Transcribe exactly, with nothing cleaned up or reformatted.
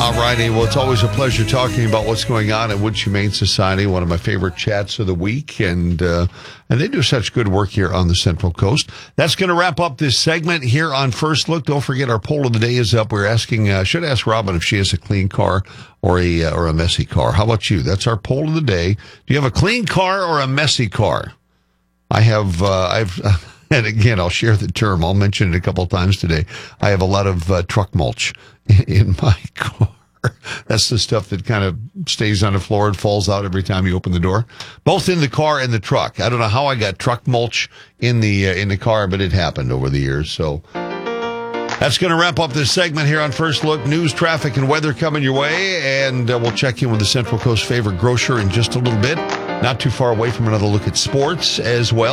All righty. Well, it's always a pleasure talking about what's going on at Woods Humane Society, one of my favorite chats of the week. And uh, and they do such good work here on the Central Coast. That's going to wrap up this segment here on First Look. Don't forget our poll of the day is up. We're asking, uh, should ask Robin if she has a clean car or a, uh, or a messy car. How about you? That's our poll of the day. Do you have a clean car or a messy car? I have, uh, I've, and again, I'll share the term. I'll mention it a couple times today. I have a lot of uh, truck mulch in my car. That's the stuff that kind of stays on the floor and falls out every time you open the door, both in the car and the truck. I don't know how I got truck mulch in the uh, in the car, but it happened over the years. So that's going to wrap up this segment here on First Look. News, traffic, and weather coming your way, and uh, we'll check in with the Central Coast favorite grocer in just a little bit. Not too far away from another look at sports as well.